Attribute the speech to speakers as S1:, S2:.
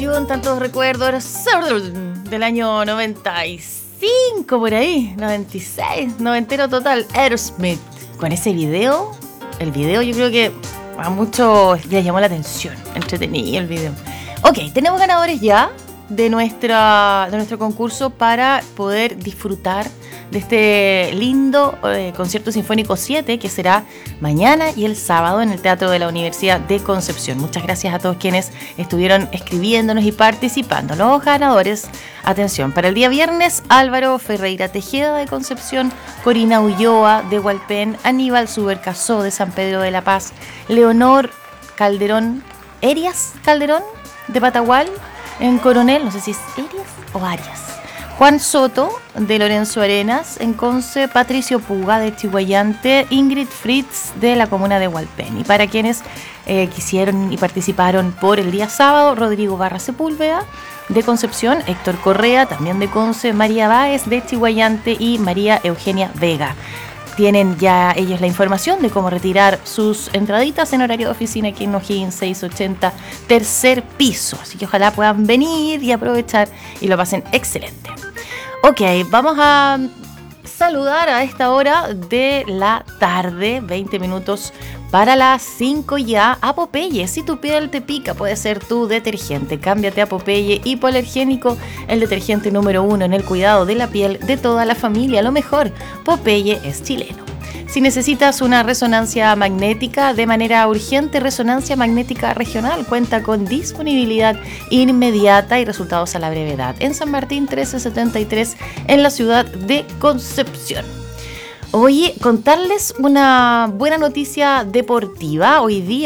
S1: canción, tantos recuerdos del año 95 por ahí, 96, noventero total, Aerosmith. Con ese video, el video yo creo que a muchos les llamó la atención, entretenido el video. Ok, tenemos ganadores ya de nuestro concurso para poder disfrutar de este lindo concierto sinfónico 7 que será mañana y el sábado en el Teatro de la Universidad de Concepción. Muchas gracias a todos quienes estuvieron escribiéndonos y participando. Los ganadores, atención, para el día viernes, Álvaro Ferreira Tejeda de Concepción, Corina Ulloa de Hualpén, Aníbal Subercasó de San Pedro de la Paz, Leonor Calderón, Erias Calderón de Patagual, en Coronel, no sé si es Erias o Arias. Juan Soto de Lorenzo Arenas en Conce, Patricio Puga de Chihuayante, Ingrid Fritz de la comuna de Hualpén. Y para quienes quisieron y participaron por el día sábado, Rodrigo Barra Sepúlveda de Concepción, Héctor Correa también de Conce, María Báez de Chihuayante y María Eugenia Vega. Tienen ya ellos la información de cómo retirar sus entraditas en horario de oficina aquí en O'Higgins 680, tercer piso. Así que ojalá puedan venir y aprovechar y lo pasen excelente. Ok, vamos a saludar a esta hora de la tarde, 20 minutos para las 5 ya, a Popeye. Si tu piel te pica, puede ser tu detergente. Cámbiate a Popeye Hipoalergénico, el detergente número 1 en el cuidado de la piel de toda la familia. Lo mejor, Popeye es chileno. Si necesitas una resonancia magnética de manera urgente, Resonancia Magnética Regional cuenta con disponibilidad inmediata y resultados a la brevedad. En San Martín 1373, en la ciudad de Concepción. Oye, contarles una buena noticia deportiva. Hoy día